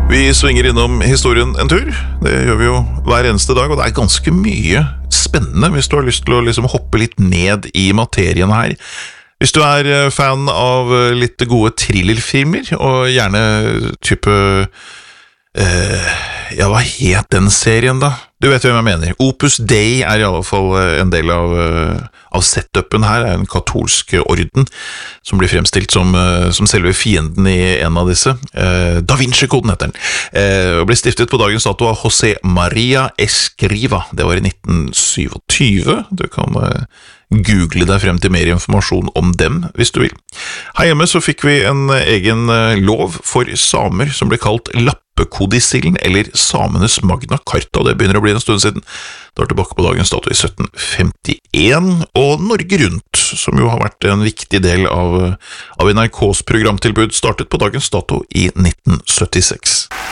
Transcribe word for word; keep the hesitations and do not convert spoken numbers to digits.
Vi svinger innom historien en tur. Det gjør vi jo hver eneste dag, og det er ganske mye spennende hvis du har lyst til å liksom hoppe litt ned i materien her. Hvis du er fan av litt gode thrillerfilmer, og gjerne type... Uh, ja, hva het den serien da? Du vet hvem jeg mener. Opus Dei er i alle fall en del av, uh, av setupen her. Det er en katolsk orden som blir fremstilt som, uh, som selve fienden i en av disse. Uh, Da Vinci-koden heter den. Uh, og ble stiftet på dagens dato av José María Escriva. Det var i nitten tjuesju. Du kan uh, google deg frem til mer informasjon om dem, hvis du vil. Her hjemme så fikk vi en egen uh, lov for samer som ble kalt Lappekodicillen, eller Samenes Magna Carta, og det begynner å bli en stund siden. Det var tilbake på dagens dato i sytten femtien, og Norge Rundt, som jo har vært en viktig del av, av N R K's programtilbud, startet på dagens dato i nitten syttiseks.